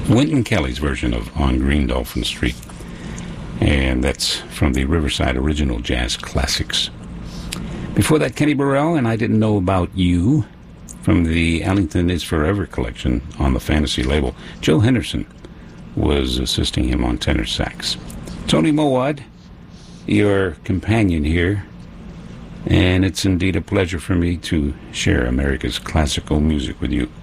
Wynton Kelly's version of On Green Dolphin Street. And that's from the Riverside Original Jazz Classics. Before that, Kenny Burrell and I Didn't Know About You from the Ellington Is Forever collection on the Fantasy label. Joe Henderson was assisting him on tenor sax. Tony Mowad, your companion here, and it's indeed a pleasure for me to share America's classical music with you.